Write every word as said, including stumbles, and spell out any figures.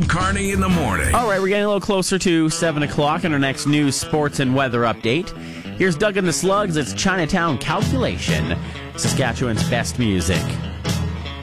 Doug Carney in the morning. All right, we're getting a little closer to seven o'clock in our next news, sports, and weather update. Here's Doug and the Slugs. It's Chinatown Calculation, Saskatchewan's best music.